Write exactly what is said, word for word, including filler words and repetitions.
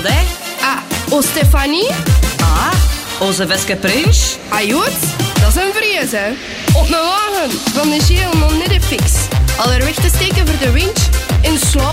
hè? Ah, o Stefanie? Ah, onze Veske Prins? Ah, Jood? Dat is een vrees, hè. Op een wagen van de Geel nog niet fix. Al er weg te steken voor de winch, in slaap